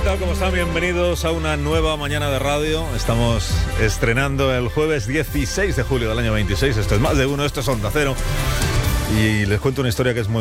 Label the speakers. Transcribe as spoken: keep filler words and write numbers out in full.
Speaker 1: tal? ¿Cómo están? Bienvenidos a una nueva mañana de radio. Estamos estrenando el jueves dieciséis de julio del año veintiséis. Esto es Más de Uno, esto es Onda Cero. Y les cuento una historia que es muy